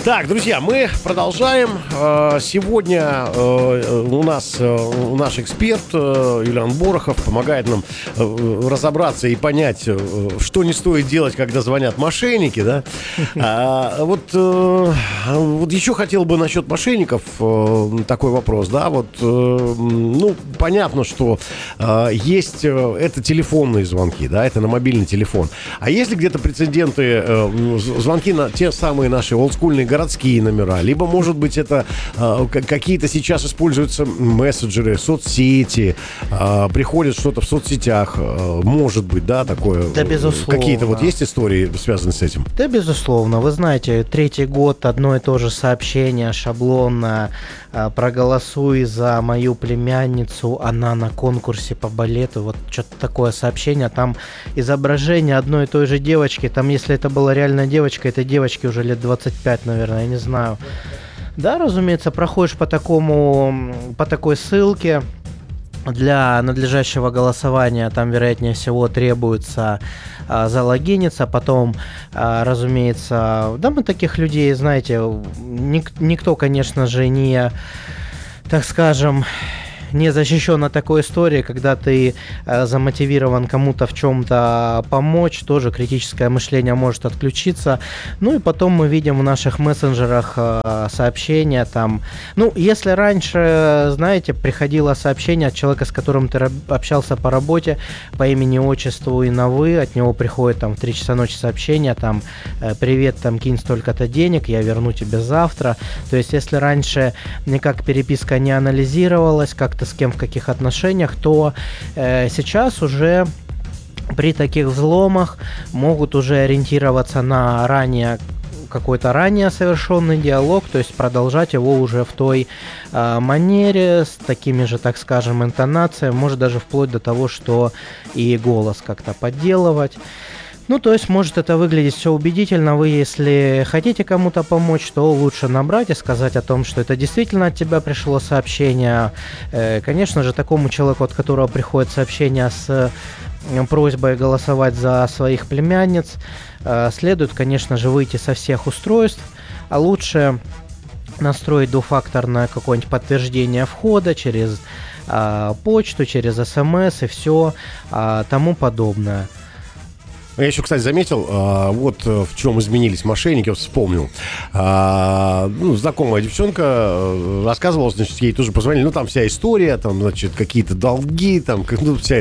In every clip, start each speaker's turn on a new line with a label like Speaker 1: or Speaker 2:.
Speaker 1: Так, друзья, мы продолжаем. Сегодня у нас наш эксперт Юлиан Борохов помогает нам разобраться и понять, что не стоит делать, когда звонят мошенники, да? Вот еще хотел бы насчет мошенников такой вопрос, да? Вот, ну, понятно, что есть это телефонные звонки, да, это на мобильный телефон. А есть ли где-то прецеденты, звонки на те самые наши олдскульные городские номера, либо, может быть, это какие-то сейчас используются мессенджеры, соцсети, приходит что-то в соцсетях, может быть, да, такое?
Speaker 2: Да, безусловно.
Speaker 1: Какие-то вот есть истории, связанные с этим?
Speaker 2: Да, безусловно. Вы знаете, третий год одно и то же сообщение шаблонное: проголосуй за мою племянницу, она на конкурсе по балету. Вот что-то такое сообщение, там изображение одной и той же девочки, там, если это была реальная девочка, этой девочке уже лет 25, наверное, я не знаю. Да, разумеется, проходишь по такой ссылке. Для надлежащего голосования там, вероятнее всего, требуется залогиниться. Потом, разумеется, да, мы таких людей, знаете, никто, конечно же, не, так скажем, не защищен от такой истории, когда ты замотивирован кому-то в чем-то помочь, тоже критическое мышление может отключиться. Ну и потом мы видим в наших мессенджерах сообщения там. Ну, если раньше, знаете, приходило сообщение от человека, с которым ты общался по работе, по имени, отчеству и на «вы», от него приходит там в 3 часа ночи сообщение, там: привет, там, кинь столько-то денег, я верну тебе завтра. То есть, если раньше никак переписка не анализировалась, как-то с кем в каких отношениях, то сейчас уже при таких взломах могут уже ориентироваться на какой-то ранее совершенный диалог, то есть продолжать его уже в той манере, с такими же, так скажем, интонациями, может даже вплоть до того, что и голос как-то подделывать. Ну, то есть, может это выглядеть все убедительно. Вы, если хотите кому-то помочь, то лучше набрать и сказать о том, что это действительно от тебя пришло сообщение. Конечно же, такому человеку, от которого приходит сообщение с просьбой голосовать за своих племянниц, следует, конечно же, выйти со всех устройств, а лучше настроить двухфакторное какое-нибудь подтверждение входа через почту, через СМС и все тому подобное.
Speaker 1: Я еще, кстати, заметил, вот в чем изменились мошенники, вспомнил. Знакомая девчонка рассказывала, значит, ей тоже позвонили, ну, там вся история, там, значит, какие-то долги, там, ну, все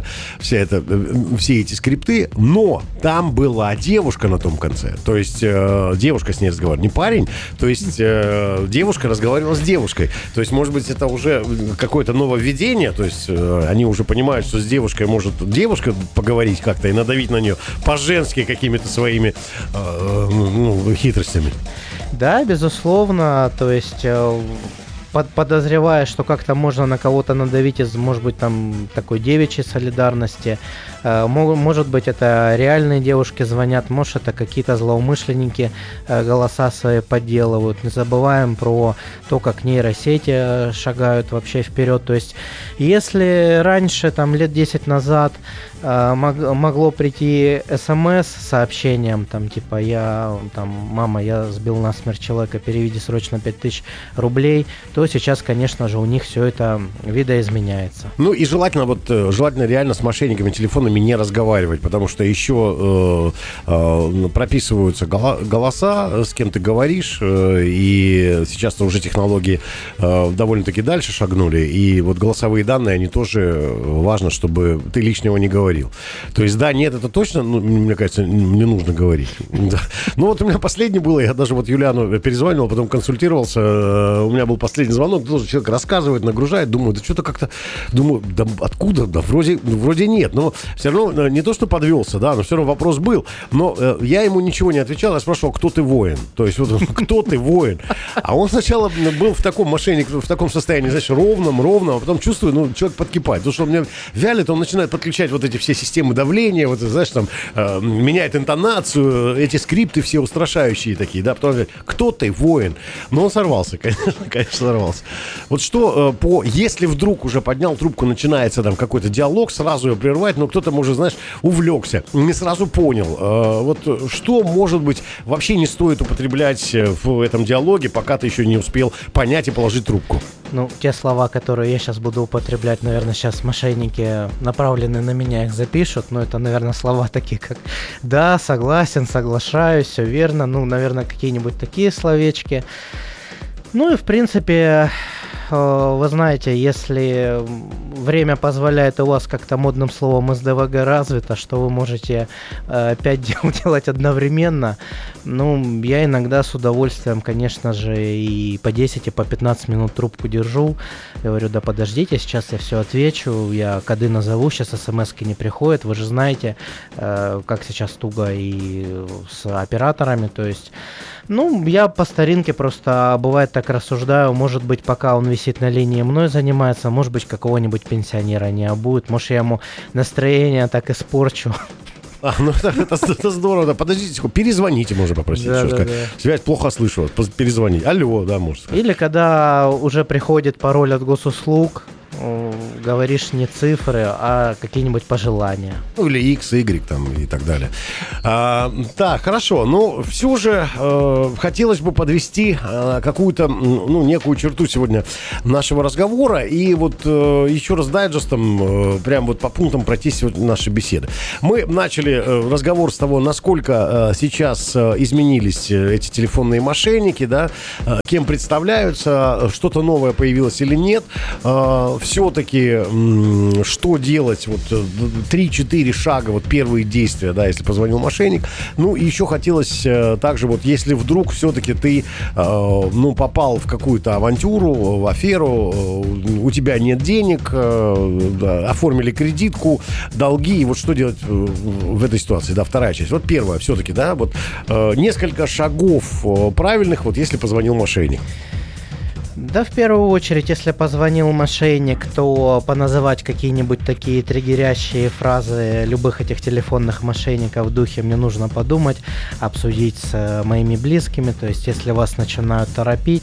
Speaker 1: эти скрипты, но там была девушка на том конце, то есть девушка с ней разговаривала, не парень, то есть девушка разговаривала с девушкой, то есть, может быть, это уже какое-то нововведение, то есть они уже понимают, что с девушкой может девушка поговорить как-то и надавить на нее по-женски какими-то своими хитростями.
Speaker 2: Да, безусловно, то есть подозревая, что как-то можно на кого-то надавить из, может быть, там такой девичьей солидарности. Может быть, это реальные девушки звонят, может, это какие-то злоумышленники голоса свои подделывают. Не забываем про то, как нейросети шагают вообще вперед. То есть, если раньше, там, лет 10 назад могло прийти СМС с сообщением, там, типа, мама, я сбил насмерть человека, переведи срочно 5000 рублей, то сейчас, конечно же, у них все это видоизменяется.
Speaker 1: Ну и желательно реально с мошенниками телефонами не разговаривать, потому что еще прописываются голоса, с кем ты говоришь, и сейчас-то уже технологии довольно-таки дальше шагнули, и вот голосовые данные, они тоже важно, чтобы ты лишнего не говорил. То есть, да, нет, это точно, мне кажется, не нужно говорить. Да. Ну вот у меня последний было, я даже вот Юлиану перезвонил, потом консультировался, у меня был последний звонок, тоже человек рассказывает, нагружает, думаю, да что-то как-то, думаю, да откуда, да вроде нет, но все равно не то, что подвелся, да, но все равно вопрос был, но я ему ничего не отвечал, я спрашивал, кто ты, воин, то есть, вот, кто ты, воин, а он сначала был в таком мошенник, в таком состоянии, знаешь, ровном, а потом чувствую, человек подкипает, потому что он меня вялит, он начинает подключать вот эти все системы давления, вот, знаешь, там, меняет интонацию, эти скрипты все устрашающие такие, да, потом говорит, кто ты, воин, но он сорвался, конечно, взорвался. Вот что если вдруг уже поднял трубку, начинается там какой-то диалог, сразу ее прервать, но кто-то, может, знаешь, увлекся, не сразу понял. Вот что, может быть, вообще не стоит употреблять в этом диалоге, пока ты еще не успел понять и положить трубку?
Speaker 2: Ну, те слова, которые я сейчас буду употреблять, наверное, сейчас мошенники, направленные на меня, их запишут. Но это, наверное, слова такие, как «да, согласен, соглашаюсь, все верно». Ну, наверное, какие-нибудь такие словечки. Ну и, в принципе, вы знаете, если время позволяет, у вас как-то модным словом СДВГ развито, что вы можете 5 дел делать одновременно, ну, я иногда с удовольствием, конечно же, и по 10, и по 15 минут трубку держу. Я говорю, да подождите, сейчас я все отвечу, я коды назову, сейчас смс-ки не приходят. Вы же знаете, как сейчас туго и с операторами, то есть... Ну, я по старинке просто, бывает, так рассуждаю, может быть, пока он висит на линии, мной занимается, может быть, какого-нибудь пенсионера не обует, может, я ему настроение так испорчу.
Speaker 1: Ну это здорово, да. Подождите, перезвоните, можно попросить.
Speaker 2: Да.
Speaker 1: Связь плохо слышу, перезвонить. Алло, да, можно сказать.
Speaker 2: Или когда уже приходит пароль от госуслуг, говоришь не цифры, а какие-нибудь пожелания.
Speaker 1: Ну, или X, Y там и так далее. Так, хорошо. Ну, все же хотелось бы подвести какую-то, некую черту сегодня нашего разговора. И вот еще раз дайджестом, прям вот по пунктам пройти сегодня наши беседы. Мы начали разговор с того, насколько сейчас изменились эти телефонные мошенники, да, кем представляются, что-то новое появилось или нет. Все-таки что делать, вот 3-4 шага, вот первые действия, да, если позвонил мошенник. Ну, и еще хотелось также, вот если вдруг все-таки ты, попал в какую-то авантюру, в аферу, у тебя нет денег, оформили кредитку, долги, и вот что делать в этой ситуации, да, вторая часть. Вот первая все-таки, да, вот несколько шагов правильных, вот если позвонил мошенник.
Speaker 2: Да, в первую очередь, если позвонил мошенник, то поназывать какие-нибудь такие триггерящие фразы любых этих телефонных мошенников в духе «мне нужно подумать», обсудить с моими близкими. То есть, если вас начинают торопить,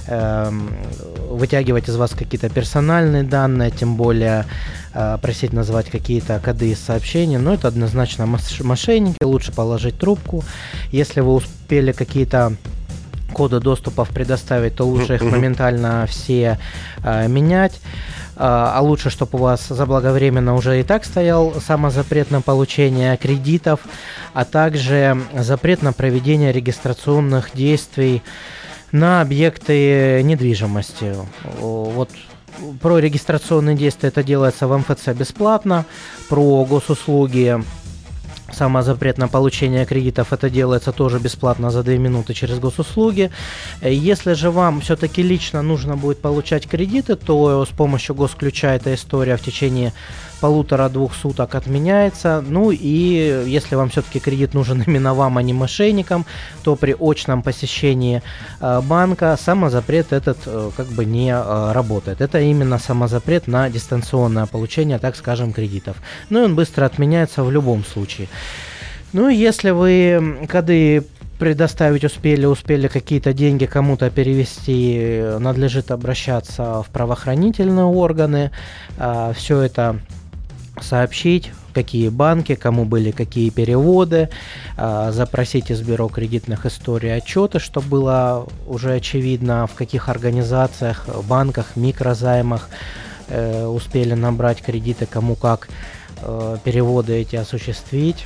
Speaker 2: вытягивать из вас какие-то персональные данные, тем более просить назвать какие-то коды из сообщений, но это однозначно мошенники, лучше положить трубку. Если вы успели какие-то коды доступов предоставить, то лучше их моментально все менять. А лучше, чтобы у вас заблаговременно уже и так стоял самозапрет на получение кредитов, а также запрет на проведение регистрационных действий на объекты недвижимости. Вот про регистрационные действия это делается в МФЦ бесплатно, про госуслуги самозапрет на получение кредитов это делается тоже бесплатно за 2 минуты через госуслуги. Если же вам все-таки лично нужно будет получать кредиты, то с помощью госключа эта история в течение 1,5-2 суток отменяется. Ну и если вам все-таки кредит нужен именно вам, а не мошенникам, то при очном посещении банка самозапрет этот как бы не работает. Это именно самозапрет на дистанционное получение, так скажем, кредитов. Ну и он быстро отменяется в любом случае. Ну и если вы коды предоставить успели какие-то деньги кому-то перевести, надлежит обращаться в правоохранительные органы, все это сообщить, какие банки, кому были какие переводы, запросить из бюро кредитных историй отчеты, чтобы было уже очевидно, в каких организациях, банках, микрозаймах успели набрать кредиты, кому как переводы эти осуществить.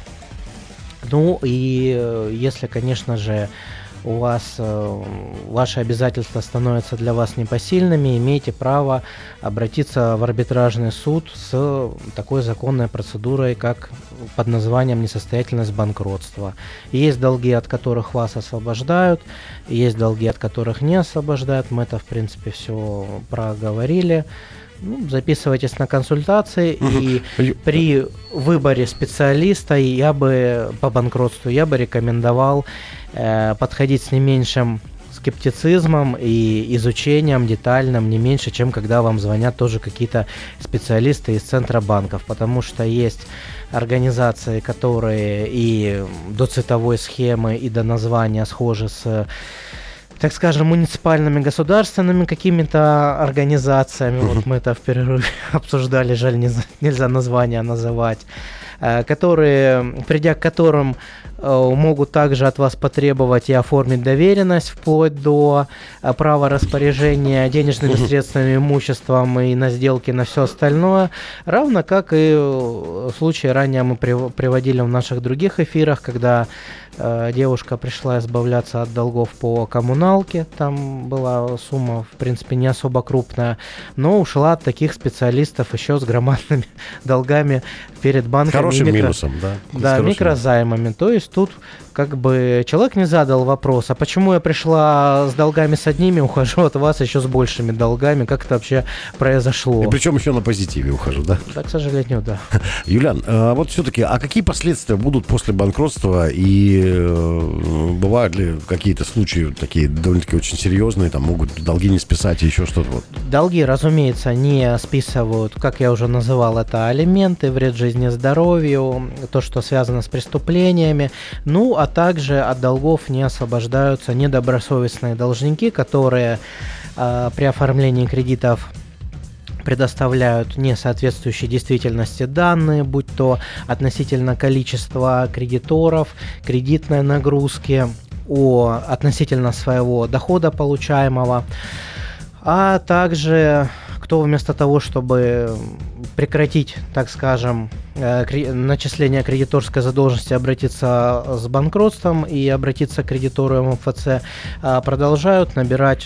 Speaker 2: Ну и если, конечно же, у вас ваши обязательства становятся для вас непосильными, имеете право обратиться в арбитражный суд с такой законной процедурой, как под названием несостоятельность банкротства. Есть долги, от которых вас освобождают, есть долги, от которых не освобождают. Мы это, в принципе, все проговорили. Записывайтесь на консультации, и при выборе специалиста по банкротству я бы рекомендовал подходить с не меньшим скептицизмом и изучением детальным, не меньше, чем когда вам звонят тоже какие-то специалисты из Центробанков, потому что есть организации, которые и до цветовой схемы, и до названия схожи с так скажем, муниципальными, государственными какими-то организациями, вот мы это в перерыве обсуждали, жаль, нельзя название называть, придя к которым могут также от вас потребовать и оформить доверенность вплоть до права распоряжения денежными средствами, имуществом и на сделки, на все остальное, равно как и в случае ранее мы приводили в наших других эфирах, когда девушка пришла избавляться от долгов по коммуналке, там была сумма, в принципе, не особо крупная, но ушла от таких специалистов еще с громадными долгами перед банками.
Speaker 1: Хорошим минусом, да.
Speaker 2: Да, микрозаймами. То есть тут как бы человек не задал вопрос, а почему я пришла с долгами с одними, ухожу от вас еще с большими долгами, как это вообще произошло?
Speaker 1: И причем еще на позитиве ухожу, да?
Speaker 2: Да, к сожалению, да.
Speaker 1: Юлиан, вот все-таки, а какие последствия будут после банкротства и бывают ли какие-то случаи такие довольно-таки очень серьезные, там могут долги не списать и еще что-то? Вот.
Speaker 2: Долги, разумеется, не списывают, как я уже называл, это алименты, вред жизни и здоровью, то, что связано с преступлениями, ну, а также от долгов не освобождаются недобросовестные должники, которые при оформлении кредитов предоставляют несоответствующие действительности данные, будь то относительно количества кредиторов, кредитной нагрузки, относительно своего дохода получаемого, а также кто вместо того, чтобы прекратить, так скажем, начисление кредиторской задолженности, обратиться с банкротством и обратиться к кредитору МФЦ, продолжают набирать